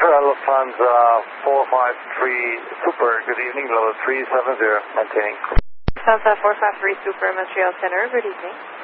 Lufthansa 453 Super, good evening, level 370, maintaining. Lufthansa 453 Super, Montreal Center, good evening.